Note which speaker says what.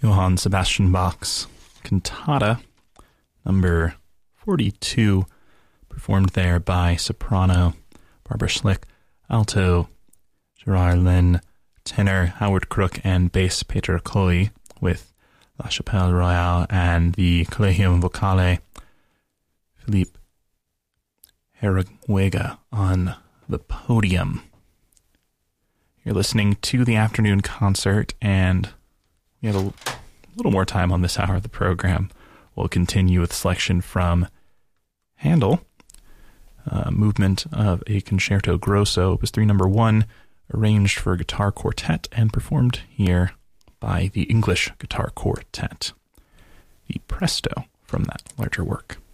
Speaker 1: Johann Sebastian Bach's Cantata number 42, performed there by soprano Barbara Schlick, alto Gerard Lynn, tenor Howard Crook, and bass Peter Coy, with La Chapelle Royale and the Collegium Vocale Philippe Herreguega on the podium. You're listening to the afternoon concert, and we have a little more time on this hour of the program. We'll continue with selection from Handel, movement of a Concerto Grosso, Opus 3 number 1, arranged for guitar quartet and performed here by the English Guitar Quartet. The Presto from that larger work.